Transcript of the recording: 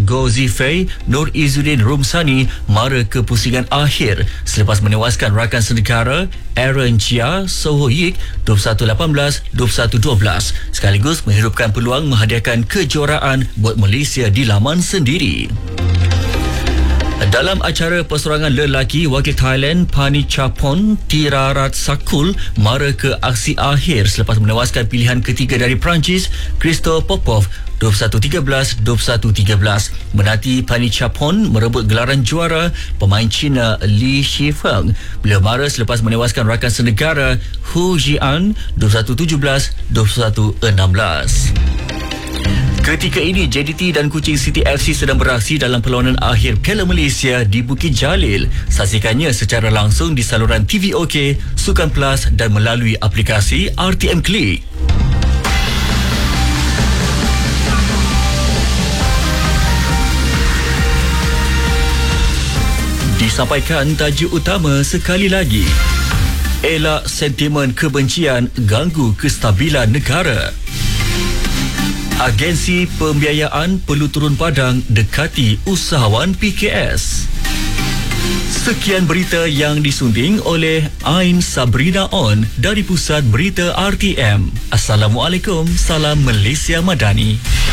Goh Zifei, Nur Izzuddin Rumsani mara kepusingan akhir selepas menewaskan rakan senegara Aaron Chia Soho Yik 21-18, 21-12 sekaligus menghidupkan peluang menghadiahkan kejuaraan buat Malaysia di laman sendiri. Dalam acara persorangan lelaki, wakil Thailand Panichapon Tirarat Sakul mara ke aksi akhir selepas menewaskan pilihan ketiga dari Perancis Christo Popov 21-13, 21-13. Menanti Panichapon merebut gelaran juara, pemain Cina Li Shifeng beliau mara selepas menewaskan rakan senegara Hu Jian 21-17, 21-16. Ketika ini, JDT dan Kuching City FC sedang beraksi dalam perlawanan akhir Piala Malaysia di Bukit Jalil. Saksikannya secara langsung di saluran TVOK, Sukan Plus dan melalui aplikasi RTM Klik. Disampaikan tajuk utama sekali lagi. Elak sentimen kebencian ganggu kestabilan negara. Agensi pembiayaan perlu turun padang dekati usahawan PKS. Sekian berita yang disunting oleh Ain Sabrina On dari Pusat Berita RTM. Assalamualaikum, salam Malaysia Madani.